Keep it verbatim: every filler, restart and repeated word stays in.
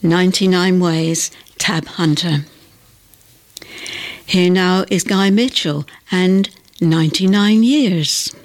ninety-nine Ways, Tab Hunter. Here now is Guy Mitchell and ninety-nine Years.